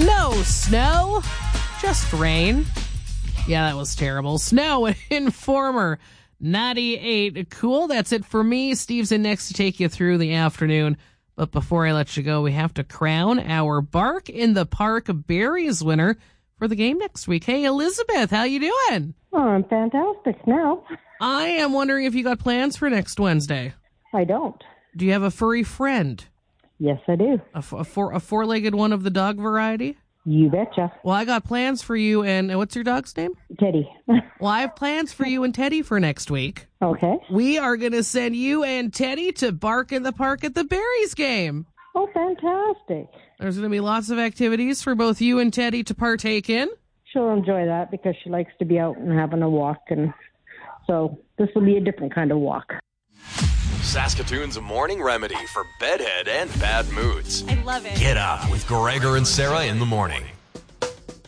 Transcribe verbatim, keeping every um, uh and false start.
No snow, just rain. Yeah, that was terrible. Snow and Informer, ninety-eight. Cool, that's it for me. Steve's in next to take you through the afternoon. But before I let you go, we have to crown our Bark in the Park Berries winner for the game next week. Hey, Elizabeth, how you doing? Oh, I'm fantastic now. I am wondering if you got plans for next Wednesday. I don't. Do you have a furry friend? Yes, I do. A, f- a, four- a four-legged one of the dog variety? You betcha. Well, I got plans for you, and and what's your dog's name? Teddy. Well, I have plans for you and Teddy for next week. Okay. We are going to send you and Teddy to Bark in the Park at the Berries game. Oh, fantastic. There's going to be lots of activities for both you and Teddy to partake in. She'll enjoy that because she likes to be out and having a walk, and so this will be a different kind of walk. Saskatoon's morning remedy for bedhead and bad moods. I love it. Get up with Gregor and Sarah in the morning.